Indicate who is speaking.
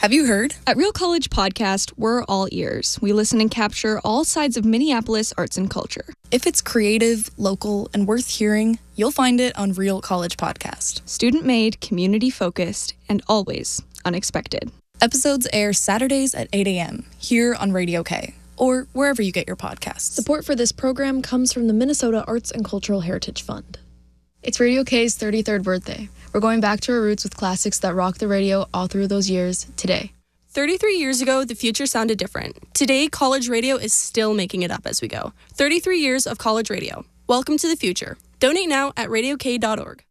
Speaker 1: Have you heard?
Speaker 2: At Real College Podcast, we're all ears. We listen and capture all sides of Minneapolis arts and culture.
Speaker 1: If it's creative, local, and worth hearing, you'll find it on Real College Podcast.
Speaker 2: Student-made, community-focused, and always unexpected.
Speaker 1: Episodes air Saturdays at 8 a.m. here on Radio K, or wherever you get your podcasts.
Speaker 3: Support for this program comes from the Minnesota Arts and Cultural Heritage Fund. It's Radio K's 33rd birthday. We're going back to our roots with classics that rocked the radio all through those years today.
Speaker 4: 33 years ago, the future sounded different. Today, college radio is still making it up as we go. 33 years of college radio. Welcome to the future. Donate now at radiok.org.